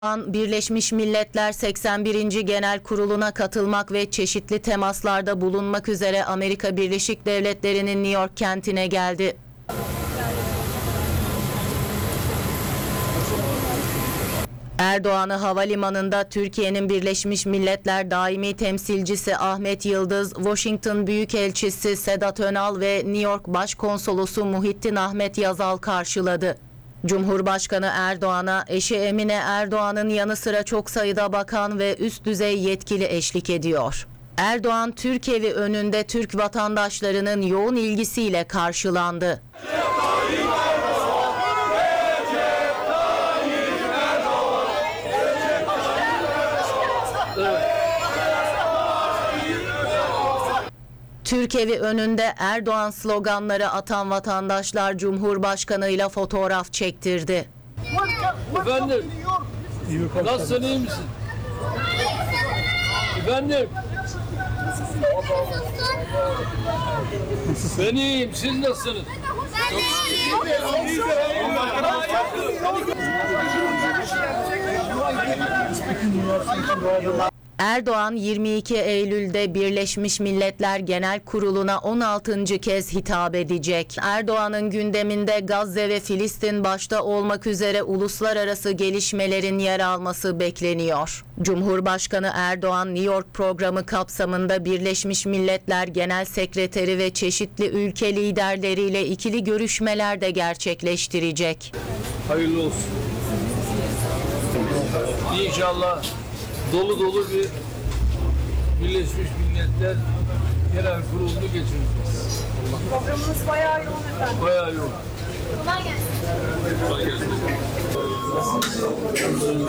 Birleşmiş Milletler 81. Genel Kurulu'na katılmak ve çeşitli temaslarda bulunmak üzere Amerika Birleşik Devletleri'nin New York kentine geldi. Erdoğan'ı havalimanında Türkiye'nin Birleşmiş Milletler Daimi Temsilcisi Ahmet Yıldız, Washington Büyükelçisi Sedat Önal ve New York Başkonsolosu Muhittin Ahmet Yazal karşıladı. Cumhurbaşkanı Erdoğan'a eşi Emine Erdoğan'ın yanı sıra çok sayıda bakan ve üst düzey yetkili eşlik ediyor. Erdoğan, Türkevi önünde Türk vatandaşlarının yoğun ilgisiyle karşılandı. Türkevi önünde Erdoğan sloganları atan vatandaşlar Cumhurbaşkanı'yla fotoğraf çektirdi. Efendim, nasılsın, iyi misin? Efendim, ben iyiyim, siz nasılsınız? Erdoğan 22 Eylül'de Birleşmiş Milletler Genel Kurulu'na 16. kez hitap edecek. Erdoğan'ın gündeminde Gazze ve Filistin başta olmak üzere uluslararası gelişmelerin yer alması bekleniyor. Cumhurbaşkanı Erdoğan, New York programı kapsamında Birleşmiş Milletler Genel Sekreteri ve çeşitli ülke liderleriyle ikili görüşmeler de gerçekleştirecek. Hayırlı olsun. İnşallah dolu dolu bir Birleşmiş Milletler Genel Kurulu'nu geçireceğiz. Programımız bayağı yoğun efendim. Bayağı yoğun. Kolay gelsin. Kolay gelsin.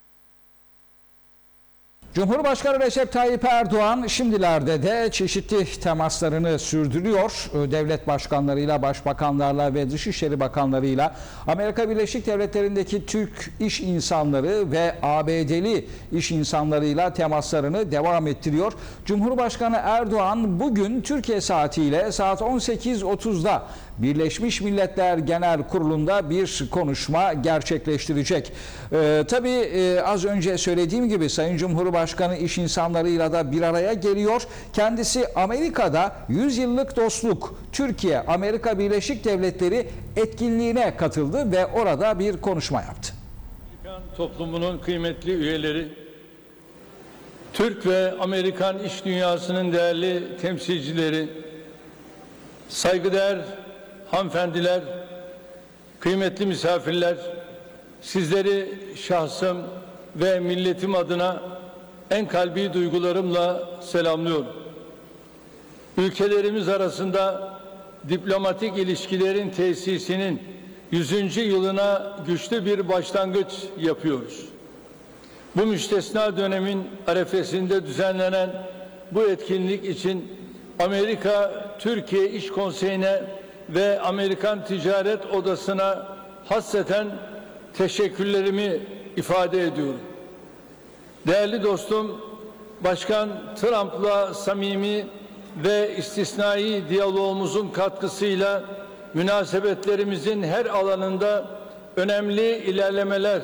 Cumhurbaşkanı Recep Tayyip Erdoğan şimdilerde de çeşitli temaslarını sürdürüyor. Devlet başkanlarıyla, başbakanlarla ve Dışişleri Bakanlarıyla Amerika Birleşik Devletleri'ndeki Türk iş insanları ve ABD'li iş insanlarıyla temaslarını devam ettiriyor. Cumhurbaşkanı Erdoğan bugün Türkiye saatiyle saat 18.30'da Birleşmiş Milletler Genel Kurulu'nda bir konuşma gerçekleştirecek. Tabii az önce söylediğim gibi Sayın Cumhurbaşkanı iş insanlarıyla da bir araya geliyor. Kendisi Amerika'da 100 yıllık dostluk Türkiye-Amerika Birleşik Devletleri etkinliğine katıldı ve orada bir konuşma yaptı. Amerikan toplumunun kıymetli üyeleri, Türk ve Amerikan iş dünyasının değerli temsilcileri, saygıdeğer hanımefendiler, kıymetli misafirler, sizleri şahsım ve milletim adına en kalbi duygularımla selamlıyorum. Ülkelerimiz arasında diplomatik ilişkilerin tesisinin 100. yılına güçlü bir başlangıç yapıyoruz. Bu müstesna dönemin arefesinde düzenlenen bu etkinlik için Amerika-Türkiye İş Konseyi'ne ve Amerikan Ticaret Odası'na hasreten teşekkürlerimi ifade ediyorum. Değerli dostum, Başkan Trump'la samimi ve istisnai diyalogumuzun katkısıyla münasebetlerimizin her alanında önemli ilerlemeler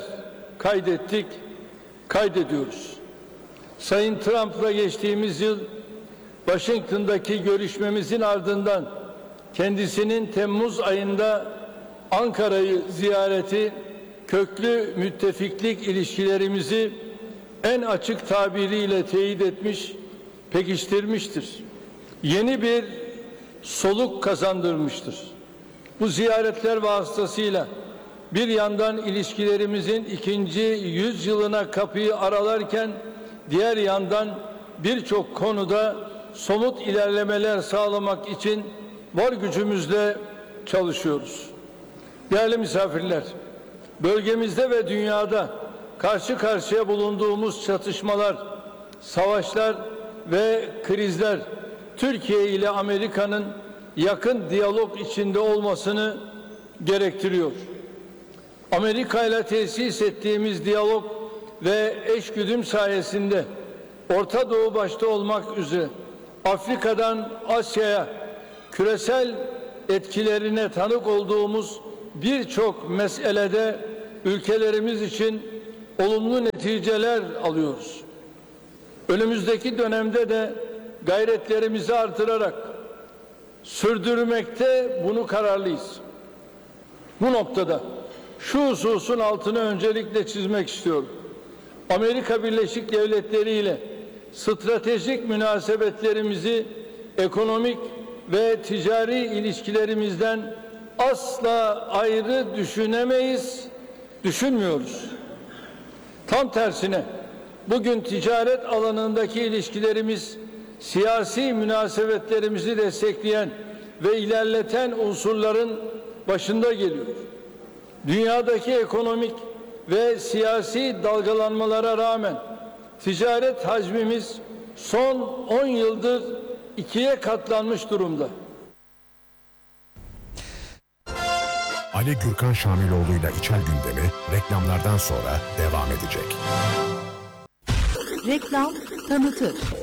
kaydediyoruz. Sayın Trump'la geçtiğimiz yıl Washington'daki görüşmemizin ardından kendisinin Temmuz ayında Ankara'yı ziyareti köklü müttefiklik ilişkilerimizi en açık tabiriyle teyit etmiş, pekiştirmiştir. Yeni bir soluk kazandırmıştır. Bu ziyaretler vasıtasıyla bir yandan ilişkilerimizin ikinci yüzyılına kapıyı aralarken diğer yandan birçok konuda somut ilerlemeler sağlamak için var gücümüzle çalışıyoruz. Değerli misafirler, bölgemizde ve dünyada karşı karşıya bulunduğumuz çatışmalar, savaşlar ve krizler Türkiye ile Amerika'nın yakın diyalog içinde olmasını gerektiriyor. Amerika ile tesis ettiğimiz diyalog ve eşgüdüm sayesinde Orta Doğu başta olmak üzere Afrika'dan Asya'ya küresel etkilerine tanık olduğumuz birçok meselede ülkelerimiz için olumlu neticeler alıyoruz. Önümüzdeki dönemde de gayretlerimizi artırarak sürdürmekte bunu kararlıyız. Bu noktada şu hususun altını öncelikle çizmek istiyorum. Amerika Birleşik Devletleri ile stratejik münasebetlerimizi ekonomik ve ticari ilişkilerimizden asla ayrı düşünemeyiz, düşünmüyoruz. Tam tersine bugün ticaret alanındaki ilişkilerimiz siyasi münasebetlerimizi destekleyen ve ilerleten unsurların başında geliyor. Dünyadaki ekonomik ve siyasi dalgalanmalara rağmen ticaret hacmimiz son 10 yıldır 2'ye katlanmış durumda. Ali Gürkan Şamiloğlu'yla İçer Gündemi reklamlardan sonra devam edecek. Reklam tanıtır.